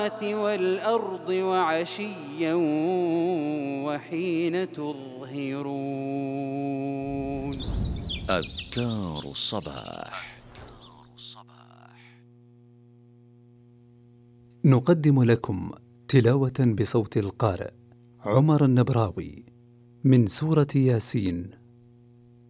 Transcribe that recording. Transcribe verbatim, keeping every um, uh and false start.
والأرض وعشيا وحين تظهرون. أذكار الصباح. نقدم لكم تلاوة بصوت القارئ عمر النبراوي من سورة ياسين